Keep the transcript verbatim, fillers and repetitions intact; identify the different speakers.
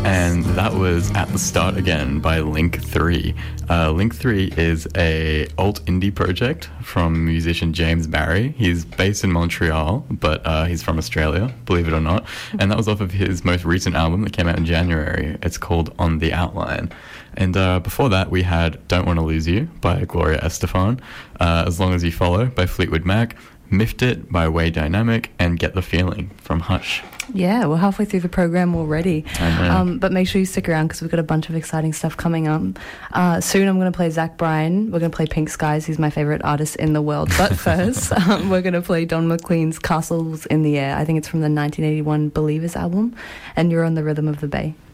Speaker 1: And that was At the Start Again by Link three. Uh, Link three is a alt indie project from musician James Barry. He's based in Montreal, but uh, he's from Australia, believe it or not. And that was off of his most recent album that came out in January. It's called On the Outline. And uh, before that, we had Don't Want to Lose You by Gloria Estefan, uh, As Long As You Follow by Fleetwood Mac, Miffed It by Way Dynamic, and Get the Feeling from Hush.
Speaker 2: Yeah, we're halfway through the program already. Um, but make sure you stick around because we've got a bunch of exciting stuff coming up. Uh, soon I'm going to play Zach Bryan. We're going to play Pink Skies. He's my favourite artist in the world. But first, um, we're going to play Don McLean's Castles in the Air. I think it's from the nineteen eighty-one Believers album. And you're on the Rhythm of the Bay.